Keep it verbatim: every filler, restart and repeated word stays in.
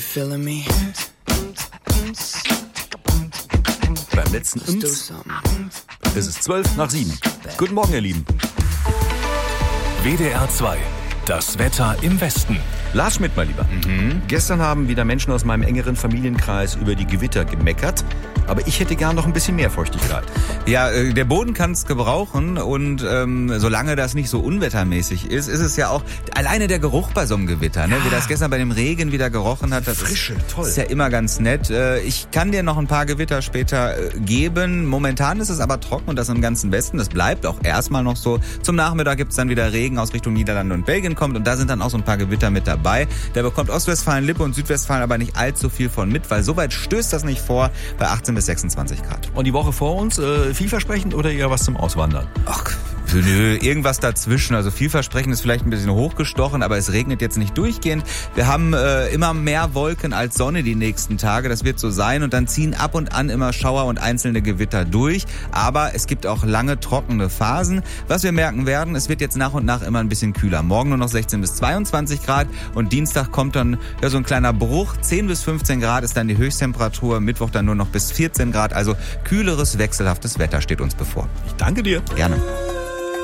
feeling me? Beim letzten Ins ist es zwölf nach sieben. Guten Morgen, ihr Lieben. W D R zwei. Das Wetter im Westen. Lars Schmidt, mal lieber. Mhm. Gestern haben wieder Menschen aus meinem engeren Familienkreis über die Gewitter gemeckert. Aber ich hätte gern noch ein bisschen mehr Feuchtigkeit. Ja, der Boden kann es gebrauchen und ähm, solange das nicht so unwettermäßig ist, ist es ja auch alleine der Geruch bei so einem Gewitter, ne? Ja. Wie das gestern bei dem Regen wieder gerochen hat, das Frische, ist, toll. ist ja immer ganz nett. Ich kann dir noch ein paar Gewitter später geben. Momentan ist es aber trocken und das im ganzen Westen. Das bleibt auch erstmal noch so. Zum Nachmittag gibt's dann wieder Regen aus Richtung Niederlande und Belgien kommt und da sind dann auch so ein paar Gewitter mit dabei. Da bekommt Ostwestfalen, Lippe und Südwestfalen aber nicht allzu viel von mit, weil so weit stößt das nicht vor bei achtzehn bis sechsundzwanzig Grad. Und die Woche vor uns, äh, vielversprechend oder eher was zum Auswandern? Ach, nö, irgendwas dazwischen. Also vielversprechend ist vielleicht ein bisschen hochgestochen, aber es regnet jetzt nicht durchgehend. Wir haben äh, immer mehr Wolken als Sonne die nächsten Tage. Das wird so sein und dann ziehen ab und an immer Schauer und einzelne Gewitter durch. Aber es gibt auch lange trockene Phasen. Was wir merken werden, es wird jetzt nach und nach immer ein bisschen kühler. Morgen nur noch sechzehn bis zweiundzwanzig Grad und Dienstag kommt dann ja so ein kleiner Bruch. zehn bis fünfzehn Grad ist dann die Höchsttemperatur. Mittwoch dann nur noch bis vierzehn Grad. Also kühleres, wechselhaftes Wetter steht uns bevor. Ich danke dir. Gerne.